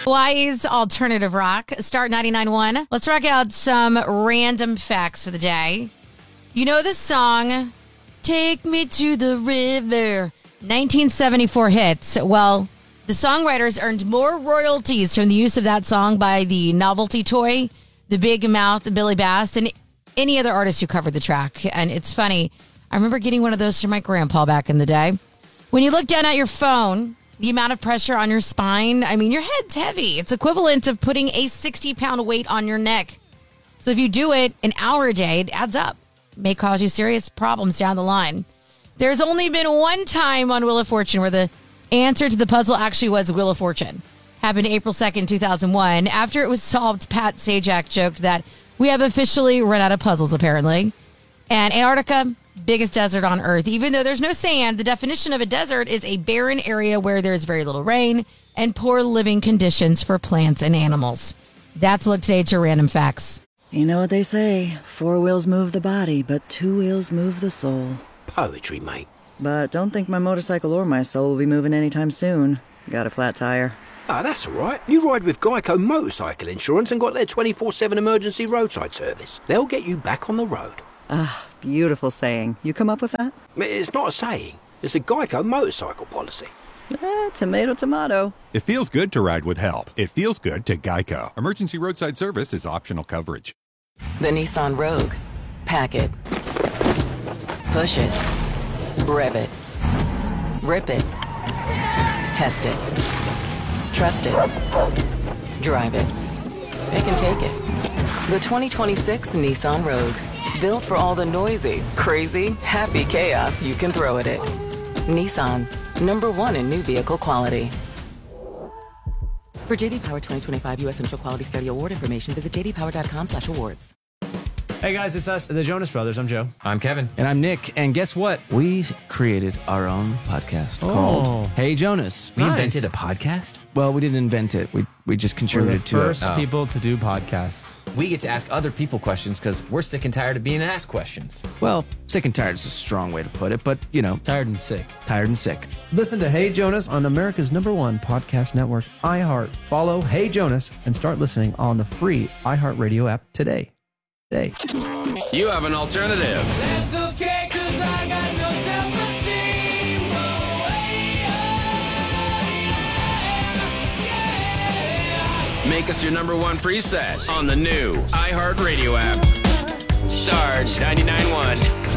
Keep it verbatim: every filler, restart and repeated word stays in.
Hawaii's alternative rock, Start ninety-nine point one. Let's rock out some random facts for the day. You know this song, Take Me to the River, nineteen seventy-four hits. Well, the songwriters earned more royalties from the use of that song by the novelty toy, the Big Mouth, Billy Bass, than any other artist who covered the track. And it's funny, I remember getting one of those from my grandpa back in the day. When you look down at your phone, the amount of pressure on your spine, I mean, your head's heavy. It's equivalent of putting a sixty-pound weight on your neck. So if you do it an hour a day, it adds up. It may cause you serious problems down the line. There's only been one time on Wheel of Fortune where the answer to the puzzle actually was Wheel of Fortune. Happened April second, two thousand one. After it was solved, Pat Sajak joked that we have officially run out of puzzles, apparently. And Antarctica, biggest desert on Earth. Even though there's no sand, the definition of a desert is a barren area where there's very little rain and poor living conditions for plants and animals. That's a look today at your random facts. You know what they say, four wheels move the body, but two wheels move the soul. Poetry, mate. But don't think my motorcycle or my soul will be moving anytime soon. Got a flat tire. Ah, that's all right. You ride with Geico Motorcycle Insurance and got their twenty-four seven emergency roadside service. They'll get you back on the road. Ah, beautiful saying. You come up with that? It's not a saying. It's a Geico motorcycle policy. Eh, tomato, tomato. It feels good to ride with help. It feels good to Geico. Emergency roadside service is optional coverage. The Nissan Rogue. Pack it. Push it. Rev it. Rip it. Test it. Trust it. Drive it. It can take it. The twenty twenty-six Nissan Rogue. Built for all the noisy, crazy, happy chaos you can throw at it. Nissan. Number one in new vehicle quality. For J D Power twenty twenty-five U S Initial Quality Study Award information, visit j d power dot com slash awards. Hey guys, it's us, the Jonas Brothers. I'm Joe. I'm Kevin. And I'm Nick. And guess what? We created our own podcast oh. called Hey Jonas. We nice. invented a podcast? Well, we didn't invent it. We we just contributed to it. We're the first people to do podcasts. We get to ask other people questions because we're sick and tired of being asked questions. Well, sick and tired is a strong way to put it, but, you know. Tired and sick. Tired and sick. Listen to Hey Jonas on America's number one podcast network, iHeart. Follow Hey Jonas and start listening on the free iHeartRadio app today. Today. You have an alternative. That's okay, 'cause I got no self-esteem. Oh, yeah, yeah. Make us your number one preset on the new iHeartRadio app. Start ninety-nine point one.